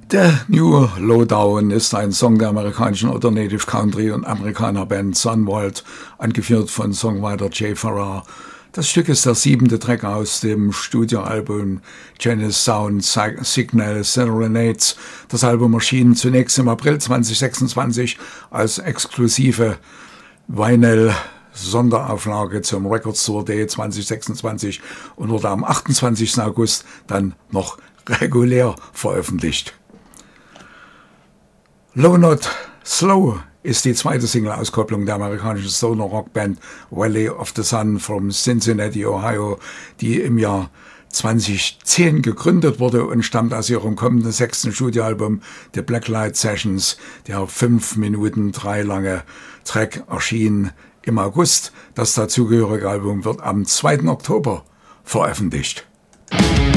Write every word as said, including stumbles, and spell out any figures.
Der New Lowdown ist ein Song der amerikanischen Alternative Country und Amerikanerband Sunwald, angeführt von Songwriter Jay Farrar. Das Stück ist der siebente Track aus dem Studioalbum Genesis Sound Signal Serenades. Das Album erschien zunächst im April zweitausendsechsundzwanzig als exklusive Vinyl-Sonderauflage zum Record Store Day zweitausendsechsundzwanzig und wurde am achtundzwanzigsten August dann noch regulär veröffentlicht. Low Not Slow ist die zweite Single-Auskopplung der amerikanischen Stoner-Rockband Valley of the Sun from Cincinnati, Ohio, die im Jahr zweitausendzehn gegründet wurde und stammt aus ihrem kommenden sechsten Studioalbum The Blacklight Sessions. Der fünf Minuten drei lange Track erschien im August. Das dazugehörige Album wird am zweiten Oktober veröffentlicht.